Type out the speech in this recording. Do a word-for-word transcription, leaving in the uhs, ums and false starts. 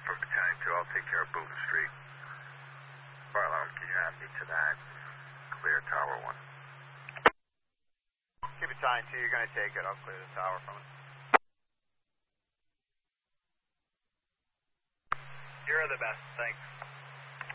from Battalion two. I'll take care of Boone Street. Barlow, can you add me to that? Clear Tower one. Keep Battalion two, you're going to take it. I'll clear the tower from it. You're the best, thanks.